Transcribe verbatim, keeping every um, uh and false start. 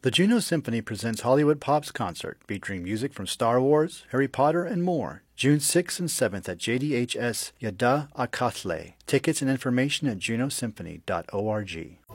The Juno Symphony presents Hollywood Pops Concert, featuring music from Star Wars, Harry Potter, and more, June sixth and seventh at J D H S Yada Akatle. Tickets and information at juno symphony dot org.